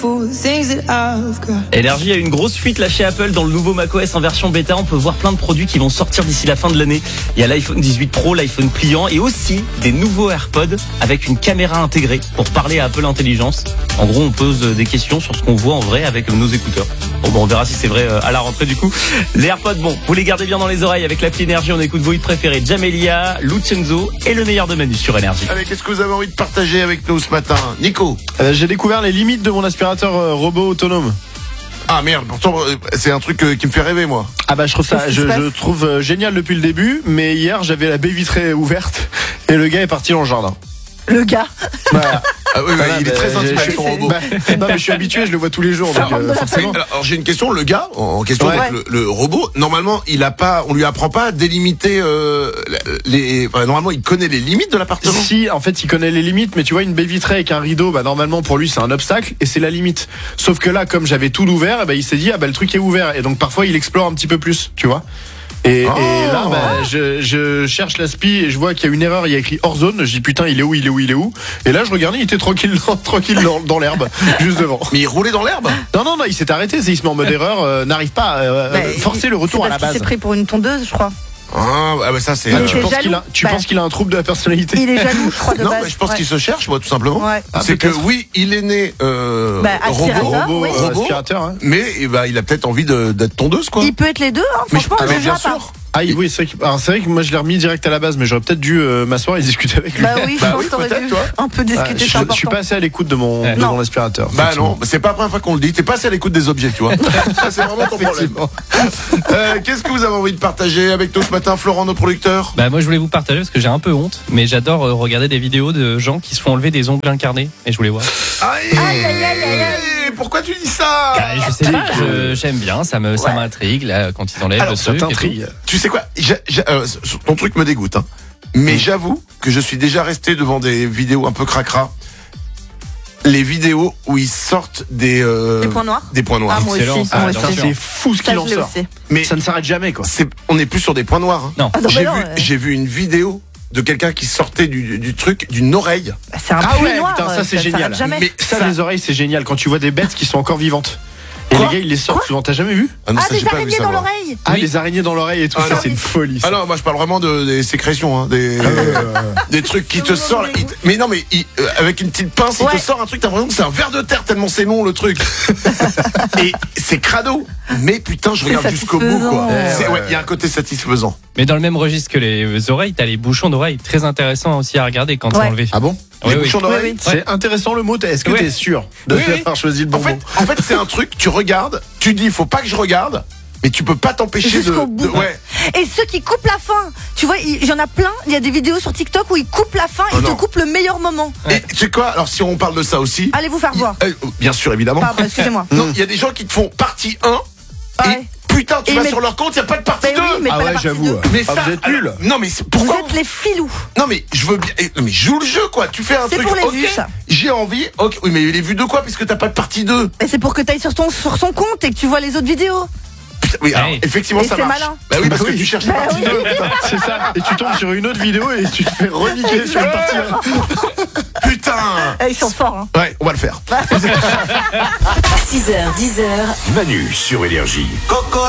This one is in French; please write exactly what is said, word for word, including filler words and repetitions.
Énergie a une grosse fuite là chez Apple dans le nouveau macOS en version bêta. On peut voir plein de produits qui vont sortir d'ici la fin de l'année. Il y a l'iPhone dix-huit Pro, l'iPhone pliant et aussi des nouveaux AirPods avec une caméra intégrée pour parler à Apple Intelligence. En gros, on pose des questions sur ce qu'on voit en vrai avec nos écouteurs. Bon, bon on verra si c'est vrai à la rentrée du coup. Les AirPods, bon, vous les gardez bien dans les oreilles avec l'appli Énergie. On écoute vos hits préférés, Jamelia, Lucenzo et le meilleur de Manu sur Énergie. Allez, qu'est-ce que vous avez envie de partager avec nous ce matin, Nico? euh, J'ai découvert les limites de mon aspirateur euh, robot autonome. Ah merde, pourtant c'est un truc euh, qui me fait rêver moi. Ah bah je trouve ça, je, je trouve euh, génial depuis le début, mais hier j'avais la baie vitrée ouverte et le gars est parti dans le jardin. Le gars. Voilà. Ah oui, voilà, il est bah, très intime avec son robot. Bah, non mais je suis habitué, je le vois tous les jours. Donc, euh, forcément. Alors, alors j'ai une question, le gars en question, Ouais. donc, le, le robot, normalement il a pas, on lui apprend pas à délimiter euh, les, enfin, normalement il connaît les limites de l'appartement. Si, en fait, il connaît les limites, mais tu vois, une baie vitrée avec un rideau, bah normalement pour lui c'est un obstacle et c'est la limite. Sauf que là, comme j'avais tout ouvert, bah, il s'est dit ah bah le truc est ouvert et donc parfois il explore un petit peu plus, tu vois. Et, Oh. et là, bah, je, je cherche l'aspi et je vois qu'il y a une erreur. Il y a écrit hors zone. Je dis putain, il est où, il est où, il est où. Et là, je regardais, il était tranquille, dans, tranquille dans, dans l'herbe, juste devant. Mais il roulait dans l'herbe. Non, non, non, il s'est arrêté. Il se met en mode erreur. Euh, n'arrive pas à euh, Bah, forcer le retour c'est à la parce qu'il base. s'est pris pour une tondeuse, je crois. Ah, ah bah ça c'est. Ah, euh, tu est penses jaloux. qu'il a, tu Bah. penses qu'il a un trouble de la personnalité? Il est jaloux, je crois, de Non, base. mais je pense Ouais. qu'il se cherche, moi, tout simplement. Ouais. Ah, c'est que peut-être. oui, il est né euh, Bah, robot, aspirateur, Robot, oui. euh, robot, aspirateur. Hein. mais eh ben, il a peut-être envie de, d'être tondeuse, quoi. Il peut être les deux, hein, Mais franchement, ah, je mais bien vois pas. sûr. Ah oui, c'est vrai, que, alors, c'est vrai que moi je l'ai remis direct à la base, mais j'aurais peut-être dû euh, m'asseoir et discuter avec lui. Bah oui, je Bah pense oui, que t'aurais peut-être, dû toi. un peu Ah, discuter, je, c'est je important. suis pas assez à l'écoute de mon, Ouais. de Non. mon aspirateur. Bah non, c'est pas la première fois qu'on le dit. T'es pas assez à l'écoute des objets, tu vois. Ça, c'est vraiment ton problème. Euh, qu'est-ce que vous avez envie de partager avec nous ce matin, Florent, nos producteurs? Bah moi je voulais vous partager parce que j'ai un peu honte, mais j'adore euh, regarder des vidéos de gens qui se font enlever des ongles incarnés et je voulais voir. Aïe, Aïe, aïe, aïe, aïe, aïe. Pourquoi tu dis ça? Bah, je sais pas, je- j'aime bien, ça me ça m'intrigue là quand ils enlèvent Alors, le ça truc. et tout. T'intrigue. Tu sais quoi? J'ai- j'ai- euh, ton truc me dégoûte, hein. Mais j'avoue que je suis déjà resté devant des vidéos un peu cracra. Les vidéos où ils sortent des euh, Des points noirs. des points noirs. Ah, moi Excellent, aussi. ça, moi Ah, bien ça, aussi. sûr. c'est fou ce Ça, qu'il en je l'ai sort. aussi. Mais Ça ne s'arrête jamais, quoi. c'est, on n'est plus sur des points noirs. Hein. Non. Ah, non, J'ai mais non, vu, ouais. j'ai vu une vidéo de quelqu'un qui sortait du, du truc d'une oreille. Bah, c'est un Ah puits ouais, noir. putain, ça c'est s'arrête génial. Jamais. Mais Ça, ça- les oreilles, c'est génial quand tu vois des bêtes qui sont encore vivantes. Et Quoi les gars, ils les sortent souvent. T'as jamais vu? Ah non, Ah, ça, des j'ai pas vu araignées ça, dans moi. l'oreille. Ah, Oui. les araignées dans l'oreille et tout Ah ça, non. c'est une folie. Ah ça. non, moi je parle vraiment de, des sécrétions, hein, des, des trucs qui te sortent. il te- Mais non, mais il- euh, avec une petite pince, il Ouais. te sort un truc, t'as l'impression que c'est un ver de terre tellement c'est long le truc. Et c'est crado. Mais putain, je C'est regarde jusqu'au bout, quoi. satisfaisant. C'est- Ouais, ouais, il y a un côté satisfaisant. Mais dans le même registre que les oreilles, t'as les bouchons d'oreilles, très intéressant aussi à regarder quand c'est Ouais. enlevé. Ah bon? Oui, Les oui. bouchons d'oreille. Oui, oui. C'est intéressant le mot. Est-ce que Ouais. t'es sûr de Oui, oui. avoir choisi le En bon fait, mot? en fait, c'est un truc, tu regardes, tu dis, faut pas que je regarde, mais tu peux pas t'empêcher de, Jusqu'au bout. de- ouais. Et ceux qui coupent la fin, tu vois, il y en a plein. Il y a des vidéos sur TikTok où ils coupent la fin, Oh ils te non. coupent le meilleur moment. Et tu sais quoi? Alors, si on parle de ça aussi. Allez vous faire voir. Euh, bien sûr, évidemment. Pardon, excusez-moi. Non, il y a des gens qui te font partie un. Ouais. Et putain, tu Et vas mais- sur leur compte, il n'y a pas de partie Mais deux. oui, mais Ah pas la ouais, partie j'avoue. deux. Mais Ah, ça, vous êtes nuls. alors, non, mais c'est- Vous pourquoi? êtes les filous. Non, mais je veux bien. eh, Non, mais joue le jeu, quoi. Tu fais un C'est truc. pour les ok, vues, ça. J'ai envie. Ok, oui, mais les vues de quoi? Puisque t'as pas de partie deux. Et c'est pour que tu ailles sur, ton, sur son compte et que tu vois les autres vidéos. Putain, oui, alors, Ouais. effectivement, Et ça c'est marche. malin. Bah oui, parce Bah que oui. tu cherches Bah la partie oui. deux. C'est ça. Et tu tombes sur une autre vidéo et tu te fais reniquer sur une partie un. Putain. Ah, ils sont forts. Hein. Ouais, on va le faire. six heures, dix heures. Manu sur Énergie. Coco.